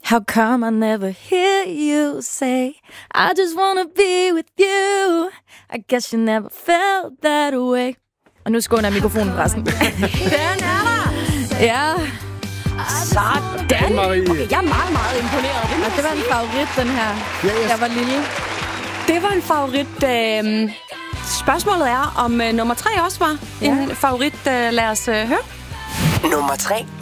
How come I never hear you say, I just wanna be with you. I guess you never felt that way. Og nu skåner jeg mikrofonen forresten. Den er der! Ja. Sådan, Marie. Okay, jeg er meget, meget imponeret. Det var en favorit, den her. Ja. Jeg var lille. Det var en favorit. Spørgsmålet er, om nummer 3 også var en favorit. Lad os høre. Nummer 3.